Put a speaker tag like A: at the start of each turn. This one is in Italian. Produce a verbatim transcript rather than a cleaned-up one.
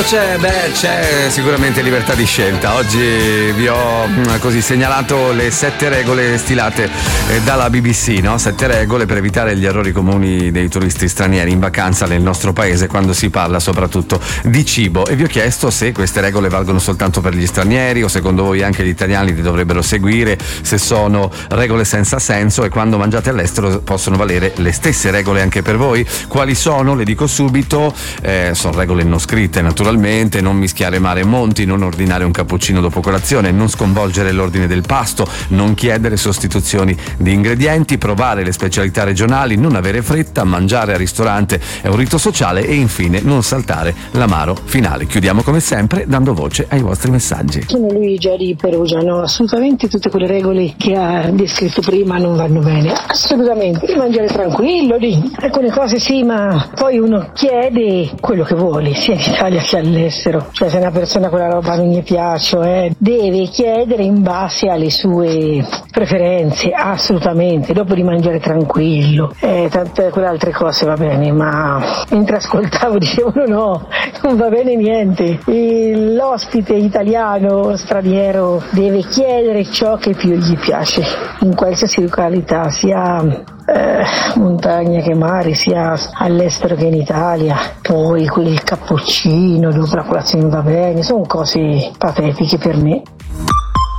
A: C'è, beh, c'è sicuramente libertà di scelta. Oggi vi ho mh, così segnalato le sette regole stilate eh, dalla B B C, no? Sette regole per evitare gli errori comuni dei turisti stranieri in vacanza nel nostro paese quando si parla soprattutto di cibo. E vi ho chiesto se queste regole valgono soltanto per gli stranieri o secondo voi anche gli italiani li dovrebbero seguire, se sono regole senza senso e quando mangiate all'estero possono valere le stesse regole anche per voi. Quali sono? Le dico subito. Eh, sono regole non scritte, naturalmente. Non mischiare mare e monti, non ordinare un cappuccino dopo colazione, non sconvolgere l'ordine del pasto, non chiedere sostituzioni di ingredienti, provare le specialità regionali, non avere fretta, mangiare al ristorante è un rito sociale e infine non saltare l'amaro finale. Chiudiamo come sempre dando voce ai vostri messaggi.
B: Sono Luigia di Perugia, no, assolutamente tutte quelle regole che ha descritto prima non vanno bene, assolutamente. Di mangiare tranquillo, di alcune cose sì, ma poi uno chiede quello che vuole, sia in Italia che all'estero, cioè se una persona quella roba non gli piace eh, deve chiedere in base alle sue preferenze, assolutamente, dopo di mangiare tranquillo, eh, tante quelle altre cose va bene, ma mentre ascoltavo dicevano no, non va bene niente, e l'ospite italiano o straniero deve chiedere ciò che più gli piace in qualsiasi località, sia Eh, montagna che mare, sia all'estero che in Italia. Poi quel cappuccino dopo la colazione va bene, sono cose patetiche per me.